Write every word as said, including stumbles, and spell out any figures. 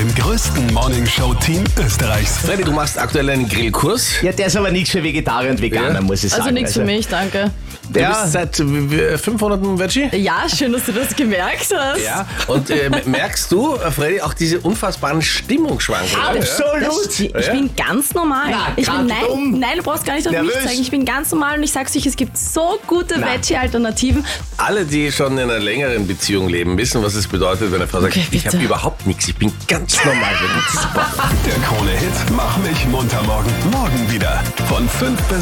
dem größten Morningshow-Team Österreichs. Freddy, du machst aktuell einen Grillkurs. Ja, der ist aber nichts für Vegetarier und Veganer, Ja. muss ich sagen. Also nichts für mich, danke. Du Ja. bist seit äh, fünf Monaten Veggie. Ja, schön, dass du das gemerkt hast. Ja. Und äh, merkst du, äh, Freddy, auch diese unfassbaren Stimmungsschwankungen? Absolut. Ich Ja. bin ganz normal. Na, ich bin, grad nein, dumm. nein, du brauchst gar nicht auf mich Nervös. zeigen. Ich bin ganz normal und ich sag's euch, es gibt so gute Na. Veggie-Alternativen. Alle, die schon in einer längeren Beziehung leben, wissen, was es bedeutet, wenn eine Frau sagt, Okay, ich habe bitte. überhaupt nichts, ich bin ganz normal. Super. Der Krone-Hit Mach mich munter morgen. Morgen wieder. Von fünf bis